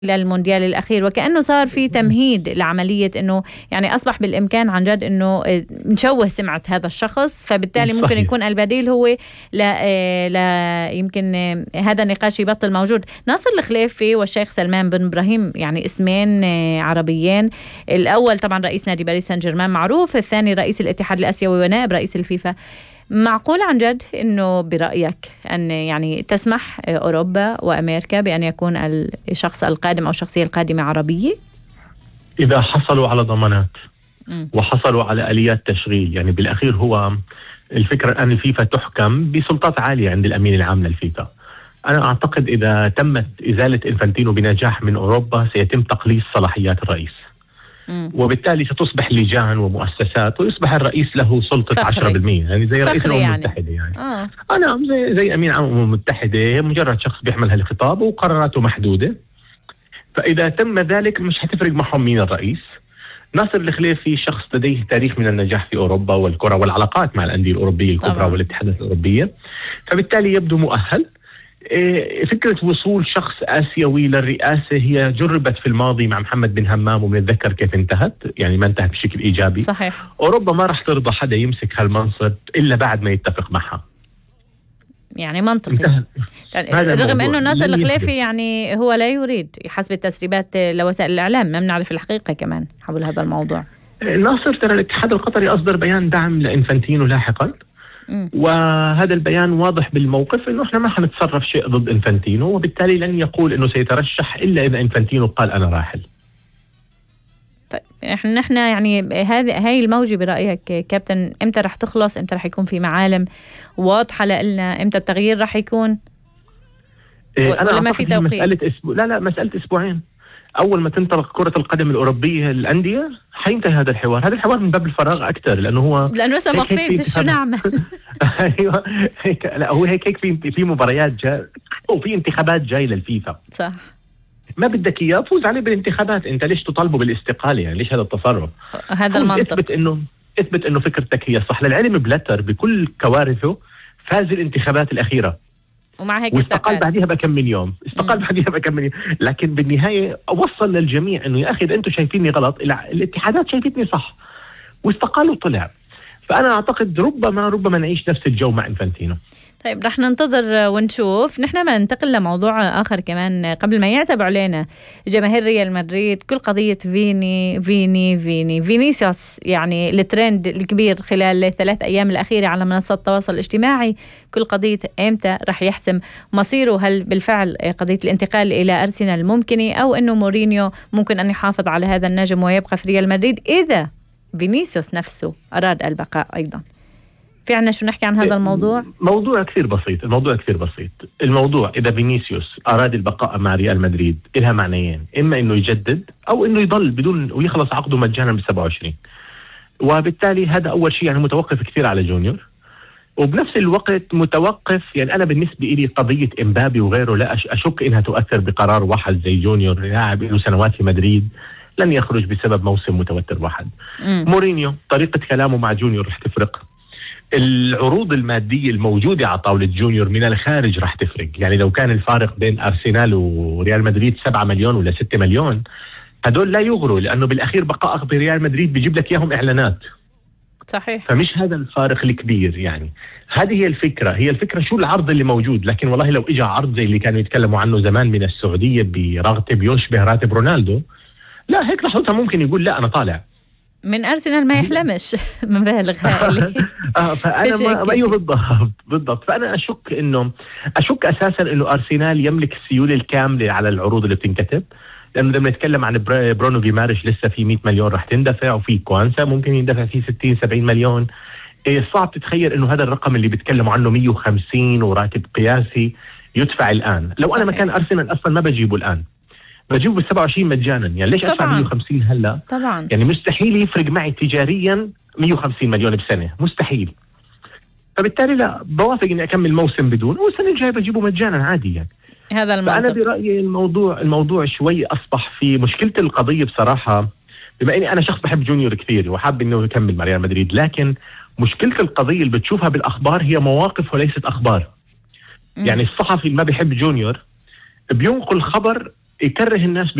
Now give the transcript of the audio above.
للمونديال الأخير، وكأنه صار في تمهيد لعملية أنه يعني أصبح بالإمكان عن جد أنه نشوه سمعة هذا الشخص، فبالتالي ممكن يكون البديل هو لا يمكن هذا النقاش يبطل موجود. ناصر الخليفي والشيخ سلمان بن إبراهيم يعني اسمين عربيين، الأول طبعا رئيس نادي باريس سان جيرمان معروف، الثاني رئيس الاتحاد الآسيوي ونائب رئيس الفيفا. معقول عن جد أنه برأيك أن يعني تسمح أوروبا وأمريكا بأن يكون الشخص القادم أو الشخصية القادمة عربية؟ إذا حصلوا على ضمانات وحصلوا على آليات تشغيل. يعني بالأخير هو الفكرة أن الفيفا تحكم بسلطات عالية عند الأمين العام للفيفا. أنا أعتقد إذا تمت إزالة إنفانتينو بنجاح من أوروبا سيتم تقليص صلاحيات الرئيس، وبالتالي ستصبح لجان ومؤسسات ويصبح الرئيس له سلطة 10%، يعني زي رئيس الأمم المتحدة يعني. نعم، زي أمين عام الأمم المتحدة، مجرد شخص بيحمل هالخطاب وقراراته محدودة. فإذا تم ذلك مش هتفرق معهم مين الرئيس. ناصر الخليفي شخص لديه تاريخ من النجاح في أوروبا والكرة والعلاقات مع الأندية الأوروبية الكبرى والاتحادات الأوروبية، فبالتالي يبدو مؤهل. فكرة وصول شخص آسيوي للرئاسة هي جربت في الماضي مع محمد بن همام، وبنتذكر كيف انتهت، يعني ما انتهت بشكل إيجابي. صحيح. أوروبا ما راح ترضى حدا يمسك هالمنصب إلا بعد ما يتفق معها. يعني منطقي. رغم أنه ناصر الخليفي يعني هو لا يريد حسب التسريبات لوسائل الإعلام، ما بنعرف الحقيقة كمان حول هذا الموضوع. ناصر ترى الاتحاد القطري أصدر بيان دعم لإنفانتينو لاحقا، وهذا البيان واضح بالموقف انه احنا ما حنتصرف شيء ضد انفانتينو، وبالتالي لن يقول انه سيترشح الا اذا انفانتينو قال انا راحل. طيب نحن يعني هاي الموجة برأيك كابتن امتى رح تخلص؟ امتى رح يكون في معالم واضحة لنا؟ امتى التغيير رح يكون؟ ولا ما في توقيت؟ مسألة اسبوعين. اول ما تنطلق كرة القدم الأوروبية الأندية حينتهي هذا الحوار. هذا الحوار من باب الفراغ اكثر، لانه لسه مقفين شو نعمل. ايوه هيك. لا هو هيك في مباريات جاي وفي انتخابات جاي للفيفا. صح. ما بدك اياه فوز عليه بالانتخابات، انت ليش تطالبه بالاستقالة؟ يعني ليش هذا التصرف؟ هذا المنطق. اثبت انه فكرتك هي صح. للعلم بلاتر بكل كوارثه فاز الانتخابات الأخيرة ومع هيك واستقال بعديها بكم من يوم. لكن بالنهاية وصل للجميع انه يا اخي اذا انتم شايفيني غلط الاتحادات شايفتني صح، واستقال وطلع. فانا اعتقد ربما نعيش نفس الجو مع انفانتينو. طيب رح ننتظر ونشوف. نحن ما ننتقل لموضوع آخر كمان قبل ما يعتب علينا جماهير ريال مدريد. كل قضية فينيسيوس، يعني الترند الكبير خلال 3 أيام الأخيرة على منصات التواصل الاجتماعي، كل قضية إمتى رح يحسم مصيره، هل بالفعل قضية الانتقال إلى أرسنال ممكنة، أو أنه مورينيو ممكن أن يحافظ على هذا النجم ويبقى في ريال مدريد إذا فينيسيوس نفسه أراد البقاء أيضا. في عنا شو نحكي عن هذا الموضوع؟ موضوع كثير بسيط. الموضوع إذا فينيسيوس أراد البقاء مع ريال مدريد إلها معنيين، إما إنه يجدد أو إنه يضل بدون ويخلص عقده مجانا ب27. وبالتالي هذا أول شيء يعني متوقف كثير على جونيور، وبنفس الوقت متوقف يعني أنا بالنسبة إلي قضية إمبابي وغيره لا أشك إنها تؤثر بقرار واحد زي جونيور لاعب له سنوات في مدريد لن يخرج بسبب موسم متوتر واحد. مورينيو طريقة كلامه مع جونيور رح تفرق. العروض المادية الموجودة على طاولة جونيور من الخارج راح تفرق. يعني لو كان الفارق بين أرسنال وريال مدريد 7 مليون ولا 6 مليون، هدول لا يغروا، لأنه بالأخير بقائك بريال مدريد بيجيب لك إياهم إعلانات. صحيح. فمش هذا الفارق الكبير. يعني هذه هي الفكرة شو العرض اللي موجود. لكن والله لو إجا عرض زي اللي كانوا يتكلموا عنه زمان من السعودية براتب يشبه راتب رونالدو، لا هيك لحظتها ممكن يقول لا أنا طالع من أرسنال. ما يحلمش مبالغ هائلة. فأنا أيوه بالضبط. فأنا أشك أساسا إنه أرسنال يملك السيولة الكاملة على العروض اللي بتنكتب، لأنه لما نتكلم عن برونو جيمارش لسه في 100 مليون راح تندفع، وفي كوانسا ممكن يندفع فيه 60-70 مليون. صعب تتخيل إنه هذا الرقم اللي بيتكلموا عنه 150 وراتب قياسي يدفع الآن. لو أنا مكان أرسنال أصلا ما بجيبه الآن، بجيبه ب27 مجانا. يعني ليش أدفع 150 هلا؟ طبعا يعني مستحيل يفرق معي تجاريا 150 مليون بسنة، مستحيل. فبالتالي لا بوافق إني أكمل موسم بدون، والسنة الجاية بجيبه مجانا عادي يعني. هذا المنطق. فأنا برأيي الموضوع شوي أصبح في مشكلة القضية بصراحة. بما إني أنا شخص بحب جونيور كثير وحاب إنه يكمل مع ريال مدريد، لكن مشكلة القضية اللي بتشوفها بالأخبار هي مواقف وليست أخبار. يعني الصحفي اللي ما بيحب جونيور بينقل خبر يكره الناس